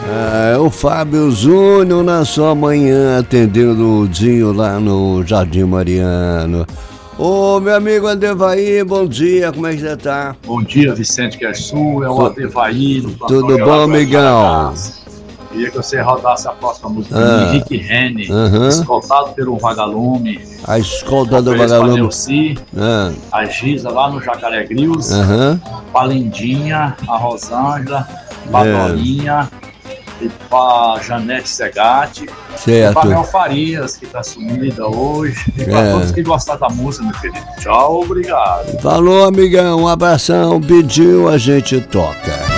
É o Fábio Júnior na sua manhã, atendendo o Dinho lá no Jardim Mariano. Ô, meu amigo Adevaí, bom dia, como é que você tá? Bom dia, Vicente Querçu, é o Adevaí. Tudo bom, amigão? Queria que você rodasse a próxima música de Henrique Rene, escoltado pelo Vagalume. A escolta do Vagalume. Neuci, a Giza lá no Jacaré Grills, a Lindinha, a Rosângela, a Dolinha, e pra Janete Segatti, certo. E pra Mel Farias, que tá sumida hoje, e pra todos que gostaram da música, meu querido. Tchau, obrigado. Falou, amigão, um abração, pediu, a gente toca.